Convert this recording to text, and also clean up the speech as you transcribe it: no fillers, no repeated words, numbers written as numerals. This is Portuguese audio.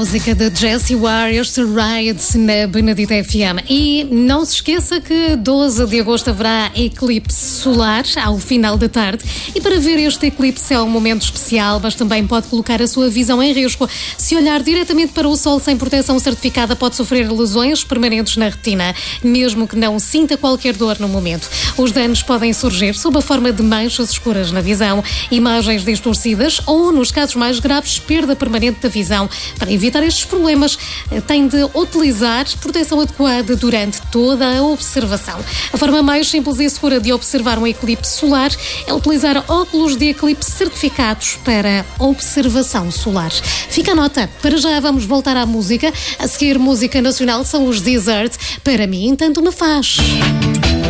música de Jessie Ware, este Ride na Benedita FM. E não se esqueça que 12 de agosto haverá eclipse solar ao final da tarde. E para ver este eclipse é um momento especial, mas também pode colocar a sua visão em risco. Se olhar diretamente para o sol sem proteção certificada, pode sofrer lesões permanentes na retina, mesmo que não sinta qualquer dor no momento. Os danos podem surgir sob a forma de manchas escuras na visão, imagens distorcidas ou, nos casos mais graves, perda permanente da visão. Para evitar estes problemas, tem de utilizar proteção adequada durante toda a observação. A forma mais simples e segura de observar um eclipse solar é utilizar óculos de eclipse certificados para observação solar. Fica a nota. Para já vamos voltar à música. A seguir, música nacional, são os Desert. Para mim, tanto me faz.